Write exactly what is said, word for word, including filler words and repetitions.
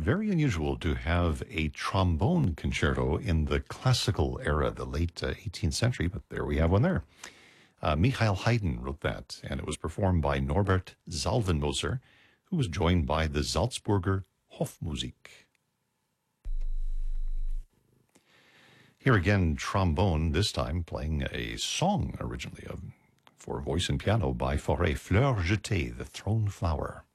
very unusual to have a trombone concerto in the classical era, the late uh, eighteenth century, but there we have one there. Uh, Michael Haydn wrote that, and it was performed by Norbert Salvenmoser, who was joined by the Salzburger Hofmusik. Here again, trombone, this time playing a song originally of, for voice and piano by Fauré, Fleur jetée, the thrown flower.